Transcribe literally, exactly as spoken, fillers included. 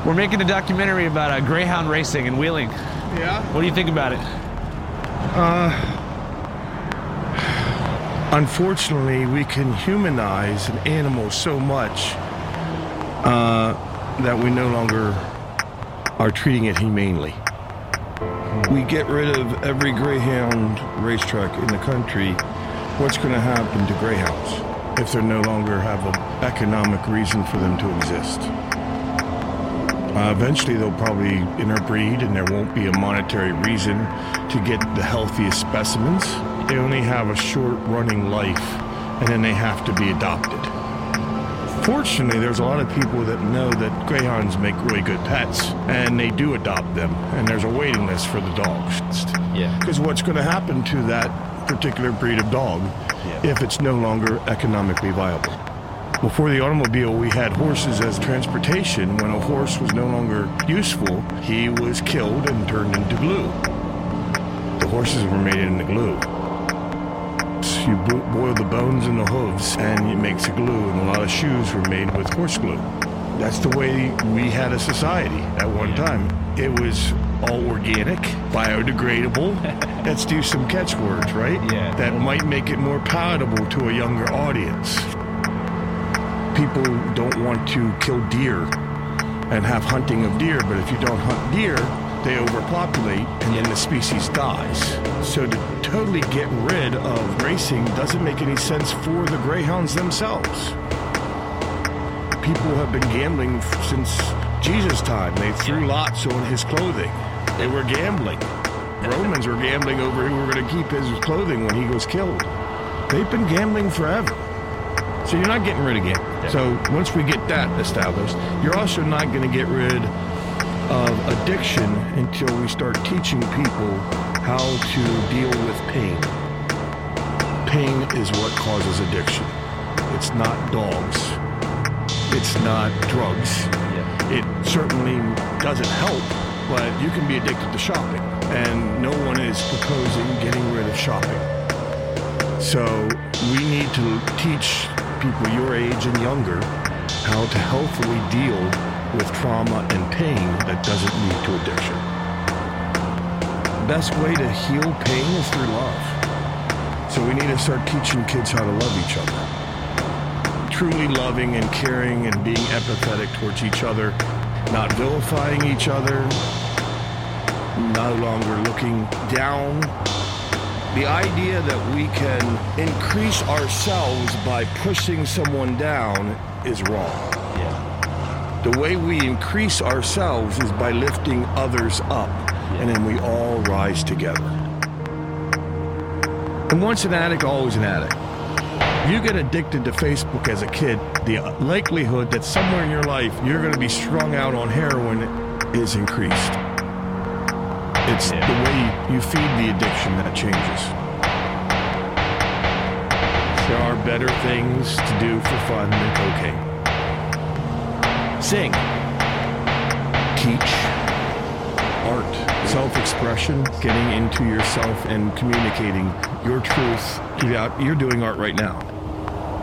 We're making a documentary about uh, greyhound racing in Wheeling. Yeah? What do you think about it? Uh, unfortunately, we can humanize an animal so much uh, that we no longer are treating it humanely. We get rid of every greyhound racetrack in the country. What's going to happen to greyhounds if they no longer have an economic reason for them to exist? Uh, eventually, they'll probably interbreed, and there won't be a monetary reason to get the healthiest specimens. They only have a short running life, and then they have to be adopted. Fortunately, there's a lot of people that know that greyhounds make really good pets, and they do adopt them, and there's a waiting list for the dogs. Yeah. Because what's going to happen to that particular breed of dog Yeah. if it's no longer economically viable? Before the automobile, we had horses as transportation. When a horse was no longer useful, he was killed and turned into glue. The horses were made into glue. So you bo- boil the bones and the hooves, and it makes a glue, and a lot of shoes were made with horse glue. That's the way we had a society at one time. It was all organic, biodegradable. Let's do some catchwords, right? Yeah. That might make it more palatable to a younger audience. People don't want to kill deer and have hunting of deer, but if you don't hunt deer, they overpopulate and then the species dies. So to totally get rid of racing doesn't make any sense for the greyhounds themselves. People have been gambling since Jesus' time. They threw lots on his clothing. They were gambling. Romans were gambling over who were going to keep his clothing when he was killed. They've been gambling forever. So you're not getting rid of gambling. Yeah. So once we get that established, you're also not going to get rid of addiction until we start teaching people how to deal with pain. Pain is what causes addiction. It's not dogs. It's not drugs. Yeah. It certainly doesn't help, but you can be addicted to shopping, and no one is proposing getting rid of shopping. So we need to teach people your age and younger how to healthily deal with trauma and pain that doesn't lead to addiction. The best way to heal pain is through love. So we need to start teaching kids how to love each other. Truly loving and caring and being empathetic towards each other, not vilifying each other, no longer looking down. The idea that we can increase ourselves by pushing someone down is wrong. Yeah. The way we increase ourselves is by lifting others up, Yeah. and then we all rise together. And once an addict, always an addict. If you get addicted to Facebook as a kid, the likelihood that somewhere in your life you're going to be strung out on heroin is increased. It's Yeah. the way you feed the addiction that changes. There are better things to do for fun than cocaine. Sing, teach, art, self-expression, getting into yourself and communicating your truth. You're doing art right now.